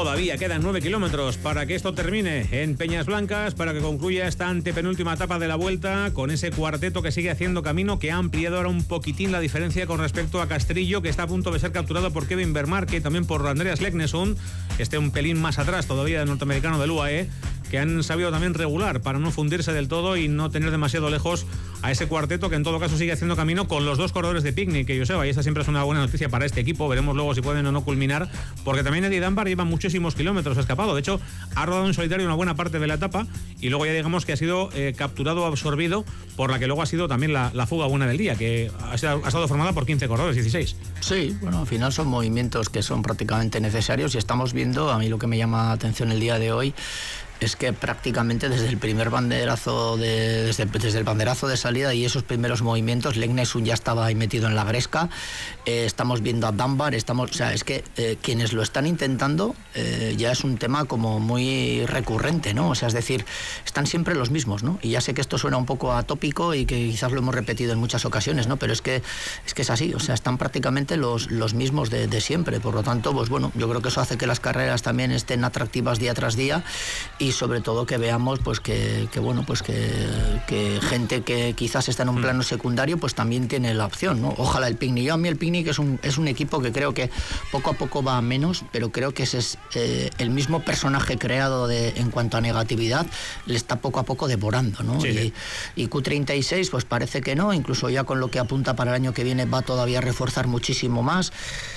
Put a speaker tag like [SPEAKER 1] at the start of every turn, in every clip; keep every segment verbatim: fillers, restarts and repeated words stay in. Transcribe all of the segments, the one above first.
[SPEAKER 1] todavía quedan nueve kilómetros para que esto termine en Peñas Blancas, para que concluya esta antepenúltima etapa de la Vuelta con ese cuarteto que sigue haciendo camino, que ha ampliado ahora un poquitín la diferencia con respecto a Castrillo, que está a punto de ser capturado por Kevin Vermaerke y también por Andreas Leknesund, este un pelín más atrás todavía del norteamericano del U A E, que han sabido también regular para no fundirse del todo y no tener demasiado lejos a ese cuarteto que en todo caso sigue haciendo camino con los dos corredores de Picnic, que Joseba, y esta siempre es una buena noticia para este equipo. Veremos luego si pueden o no culminar, porque también Eddie Dunbar lleva muchísimos kilómetros escapado. De hecho, ha rodado en solitario una buena parte de la etapa y luego ya digamos que ha sido eh, capturado o absorbido por la que luego ha sido también la, la fuga buena del día, que ha, sido, ha estado formada por quince corredores, dieciséis.
[SPEAKER 2] Sí, bueno, al final son movimientos que son prácticamente necesarios y estamos viendo, a mí lo que me llama la atención el día de hoy es que prácticamente desde el primer banderazo de, desde, desde el banderazo de salida y esos primeros movimientos, Leknesund ya estaba ahí metido en la gresca. Eh, estamos viendo a Dunbar, estamos, o sea, es que eh, quienes lo están intentando eh, ya es un tema como muy recurrente, ¿no? O sea, es decir, están siempre los mismos, ¿no? Y ya sé que esto suena un poco atópico y que quizás lo hemos repetido en muchas ocasiones, ¿no? Pero es que es que es así, o sea, están prácticamente los, los mismos de, de siempre. Por lo tanto, pues bueno, yo creo que eso hace que las carreras también estén atractivas día tras día y sobre todo que veamos pues que, que bueno pues que, que gente que quizás está en un plano secundario pues también tiene la opción, ¿no? Ojalá el Picnic. Yo a mí el Picnic es un, es un equipo que creo que poco a poco va a menos, pero creo que ese es eh, el mismo personaje creado de, en cuanto a negatividad, le está poco a poco devorando, ¿no?
[SPEAKER 1] Sí,
[SPEAKER 2] y,
[SPEAKER 1] sí.
[SPEAKER 2] y Q treinta y seis pues parece que no, incluso ya con lo que apunta para el año que viene va todavía a reforzar muchísimo más.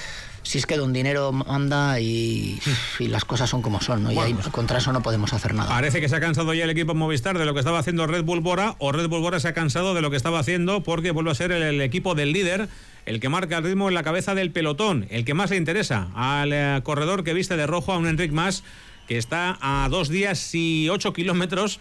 [SPEAKER 2] Si es que don dinero manda y, y las cosas son como son, ¿no? Y
[SPEAKER 1] Bueno,
[SPEAKER 2] ahí, contra eso no podemos hacer nada.
[SPEAKER 1] Parece que se ha cansado ya el equipo Movistar de lo que estaba haciendo Red Bull Bora, o Red Bull Bora se ha cansado de lo que estaba haciendo, porque vuelve a ser el, el equipo del líder el que marca el ritmo en la cabeza del pelotón, el que más le interesa al eh, corredor que viste de rojo, a un Enric Mas, que está a dos días y ocho kilómetros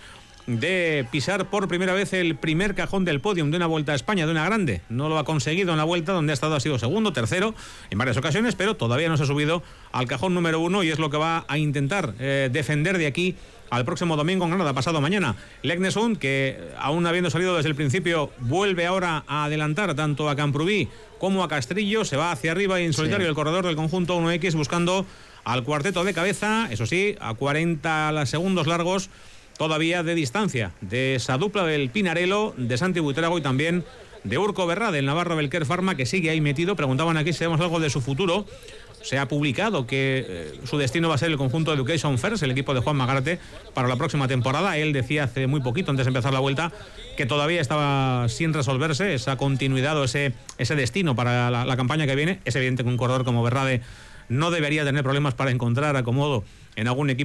[SPEAKER 1] de pisar por primera vez el primer cajón del podium de una Vuelta a España, de una grande. No lo ha conseguido en la Vuelta, donde ha estado, ha sido segundo, tercero en varias ocasiones, pero todavía no se ha subido al cajón número uno y es lo que va a intentar eh, defender de aquí al próximo domingo en Granada, pasado mañana. Leknesund, que aún habiendo salido desde el principio, vuelve ahora a adelantar tanto a Camprubí como a Castrillo, se va hacia arriba y en solitario sí. El corredor del conjunto uno equis buscando al cuarteto de cabeza, eso sí, a cuarenta segundos largos todavía de distancia de esa dupla del Pinarello, de Santi Buitrago y también de Urko Berra, del Navarro Belker Pharma, que sigue ahí metido. Preguntaban aquí si sabemos algo de su futuro. Se ha publicado que eh, su destino va a ser el conjunto Education First, el equipo de Juan Magarate, para la próxima temporada. Él decía hace muy poquito, antes de empezar la Vuelta, que todavía estaba sin resolverse esa continuidad o ese, ese destino para la, la campaña que viene. Es evidente que un corredor como Berrade no debería tener problemas para encontrar acomodo en algún equipo